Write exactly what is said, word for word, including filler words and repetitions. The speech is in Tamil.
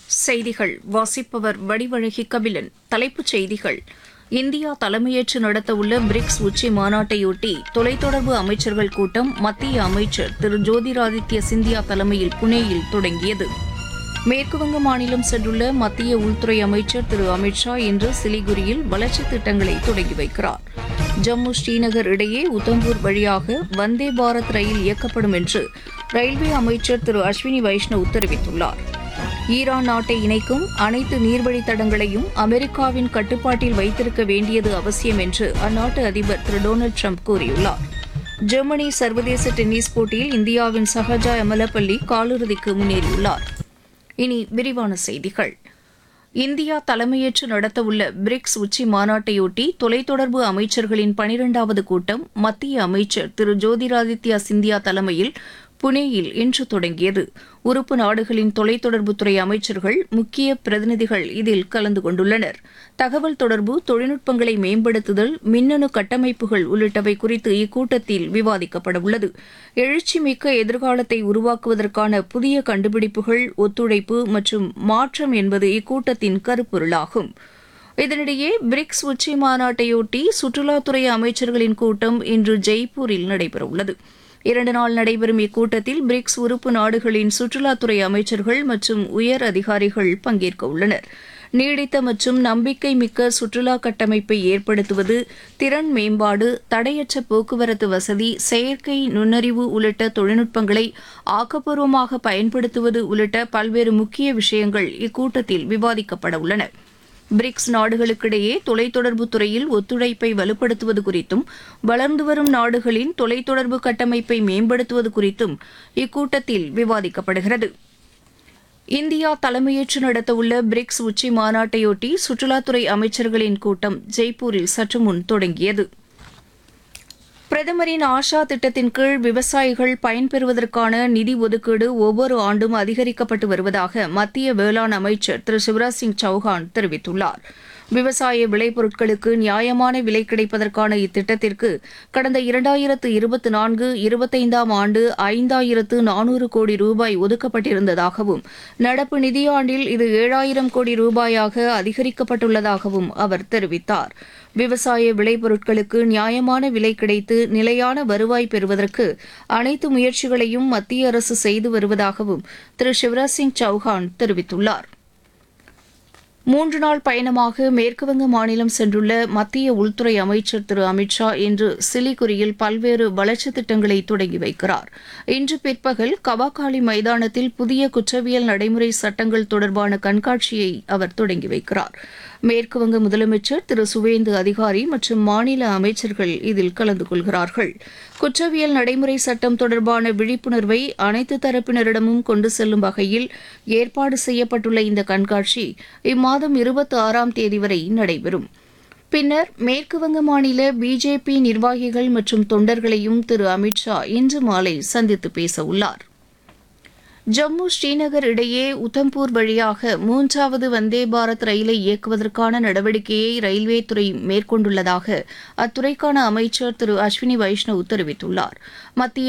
செய்திகள் வாசிப்பவர் வடிவழகி கபிலன். தலைப்புச் செய்திகள்: இந்தியா தலைமையேற்று நடத்தவுள்ள பிரிக்ஸ் உச்சி மாநாட்டையொட்டி தொலைத்தொடர்பு அமைச்சர்கள் கூட்டம் மத்திய அமைச்சர் திரு ஜோதிராதித்ய சிந்தியா தலைமையில் புனேயில் தொடங்கியது. மேற்குவங்க மாநிலம் சென்றுள்ள மத்திய உள்துறை அமைச்சர் திரு அமித் ஷா இன்று சிலிகுரியில் வளர்ச்சித் திட்டங்களை தொடங்கி வைக்கிறார். ஜம்மு ஸ்ரீநகர் இடையே உத்தம்பூர் வழியாக வந்தே பாரத் ரயில் இயக்கப்படும் என்று ரயில்வே அமைச்சர் திரு அஸ்வினி வைஷ்ணவ் தெரிவித்துள்ளார். ஈரான் நாட்டை இணைக்கும் அனைத்து நீர்வழித் தடங்களையும் அமெரிக்காவின் கட்டுப்பாட்டில் வைத்திருக்க வேண்டியது அவசியம் என்று அந்நாட்டு அதிபர் திரு டொனால்டு ட்ரம்ப் கூறியுள்ளார். ஜெர்மனி சர்வதேச டென்னிஸ் போட்டியில் இந்தியாவின் சஹஜா எமலப்பள்ளி காலிறுதிக்கு முன்னேறியுள்ளார். இனி விரிவான செய்திகள். இந்தியா தலைமையேற்று நடத்தவுள்ள பிரிக்ஸ் உச்சி மாநாட்டையொட்டி தொலைத்தொடர்பு அமைச்சர்களின் பனிரெண்டாவது கூட்டம் மத்திய அமைச்சர் திரு ஜோதிராதித்யா சிந்தியா தலைமையில் புனேயில் இன்று தொடங்கியது. உறுப்பு நாடுகளின் தொலைத்தொடர்புத்துறை அமைச்சர்கள், முக்கிய பிரதிநிதிகள் இதில் கலந்து கொண்டுள்ளனர். தகவல் தொடர்பு தொழில்நுட்பங்களை மேம்படுத்துதல், மின்னணு கட்டமைப்புகள் உள்ளிட்டவை குறித்து இக்கூட்டத்தில் விவாதிக்கப்படவுள்ளது. எழுச்சிமிக்க எதிர்காலத்தை உருவாக்குவதற்கான புதிய கண்டுபிடிப்புகள், ஒத்துழைப்பு மற்றும் மாற்றம் என்பது இக்கூட்டத்தின் கருப்பொருளாகும். இதனிடையே பிரிக்ஸ் உச்சி மாநாட்டையொட்டி சுற்றுலாத்துறை அமைச்சர்களின் கூட்டம் இன்று ஜெய்ப்பூரில் நடைபெறவுள்ளது. இரண்டு நாள் நடைபெறும் இக்கூட்டத்தில் பிரிக்ஸ் உறுப்பு நாடுகளின் சுற்றுலாத்துறை அமைச்சர்கள் மற்றும் உயர் அதிகாரிகள் பங்கேற்க உள்ளனர். நீடித்த மற்றும் நம்பிக்கை மிக்க சுற்றுலா கட்டமைப்பை ஏற்படுத்துவது, திறன் மேம்பாடு, தடையற்ற போக்குவரத்து வசதி, செயற்கை நுண்ணறிவு உள்ளிட்ட தொழில்நுட்பங்களை ஆக்கப்பூர்வமாக பயன்படுத்துவது உள்ளிட்ட பல்வேறு முக்கிய விஷயங்கள் இக்கூட்டத்தில் விவாதிக்கப்பட உள்ளன. பிரிக்ஸ் நாடுகளுக்கிடையே தொலைத்தொடர்பு துறையில் ஒத்துழைப்பை வலுப்படுத்துவது குறித்தும், வளர்ந்து வரும் நாடுகளின் தொலைத்தொடர்பு கட்டமைப்பை மேம்படுத்துவது குறித்தும் இக்கூட்டத்தில் விவாதிக்கப்படுகிறது. இந்தியா தலைமையேற்று நடத்தவுள்ள பிரிக்ஸ் உச்சி மாநாட்டையொட்டி சுற்றுலாத்துறை அமைச்சர்களின் கூட்டம் ஜெய்ப்பூரில் சற்று முன் தொடங்கியது. பிரதமரின் ஆஷா திட்டத்தின் கீழ் விவசாயிகள் பயன்பெறுவதற்கான நிதி ஒதுக்கீடு ஒவ்வொரு ஆண்டும் அதிகரிக்கப்பட்டு வருவதாக மத்திய வேளாண் அமைச்சர் திரு சிவராஜ் சிங் சௌஹான் தெரிவித்துள்ளார். விவசாய விளைபொருட்களுக்கு நியாயமான விலை கிடைப்பதற்கான இத்திட்டத்திற்கு கடந்த இரண்டாயிரத்து இருபத்தி நான்கு இருபத்தைந்தாம் ஆண்டு ஐந்தாயிரத்து நானூறு கோடி ரூபாய் ஒதுக்கப்பட்டிருந்ததாகவும், நடப்பு நிதியாண்டில் இது ஏழாயிரம் கோடி ரூபாயாக அதிகரிக்கப்பட்டுள்ளதாகவும் அவர் தெரிவித்தார். விவசாய விளைபொருட்களுக்கு நியாயமான விலை கிடைத்து நிலையான வருவாய் பெறுவதற்கு அனைத்து முயற்சிகளையும் மத்திய அரசு செய்து வருவதாகவும் திரு சிவராஜ் சிங் சௌஹான் தெரிவித்துள்ளார். மூன்று நாள் பயணமாக மேற்குவங்க மாநிலம் சென்றுள்ள மத்திய உள்துறை அமைச்சர் திரு அமித் ஷா இன்று சிலிகுரியில் பல்வேறு வளர்ச்சித் திட்டங்களை தொடங்கி வைக்கிறார். இன்று பிற்பகல் கவாகாலி மைதானத்தில் புதிய குற்றவியல் நடைமுறை சட்டங்கள் தொடர்பான கண்காட்சியை அவர் தொடங்கி வைக்கிறார். மேற்குவங்க முதலமைச்சர் திரு சுவேந்து அதிகாரி மற்றும் மாநில அமைச்சர்கள் இதில் கலந்து கொள்கிறார்கள். குற்றவியல் நடைமுறை சட்டம் தொடர்பான விழிப்புணர்வை அனைத்து தரப்பினரிடமும் கொண்டு செல்லும் வகையில் ஏற்பாடு செய்யப்பட்டுள்ள இந்த கண்காட்சி இம்மாதம் இருபத்தி ஆறாம் தேதி வரை நடைபெறும். பின்னர் மேற்குவங்க மாநில பிஜேபி நிர்வாகிகள் மற்றும் தொண்டர்களையும் திரு அமித் ஷா இன்று மாலை சந்தித்து பேச உள்ளார். ஜம்மு ஸ்ரீநகர் இடையே உத்தம்பூர் வழியாக மூன்றாவது வந்தே பாரத் ரயிலை இயக்குவதற்கான நடவடிக்கையை ரயில்வே துறை மேற்கொண்டுள்ளதாக அத்துறைக்கான அமைச்சர் திரு அஸ்வினி வைஷ்ணவ் தெரிவித்துள்ளார். மத்திய